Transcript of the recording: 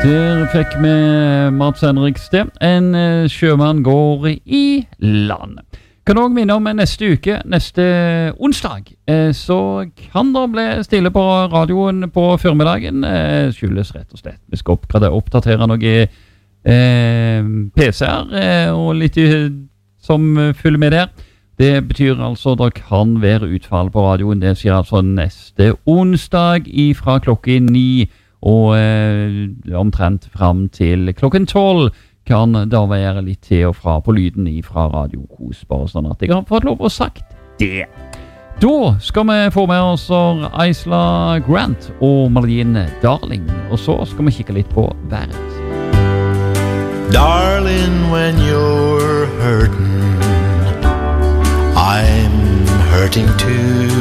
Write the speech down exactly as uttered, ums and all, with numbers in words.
Der fikk vi Mats Henriksen, en sjømann går i land. Kan også minne om neste uke, neste onsdag, så kan det bli stille på radioen på formiddagen. Skyldes rett og slett. Vi skal oppgradere, oppdatere noe eh, P C-er og litt som følger med der. Det betyr altså at det kan være utfall på radioen. Det skjer altså neste onsdag fra klokken ni og eh, omtrent frem til klokken tolv kan da være litt til og fra på lyden fra Radio Kos, bare sånn at jeg har fått lov å sagt det. Da skal vi få med oss Isla Grant og Marlene Darling, og så skal vi kikke litt på været. Darling, when you're hurting, I'm hurting too.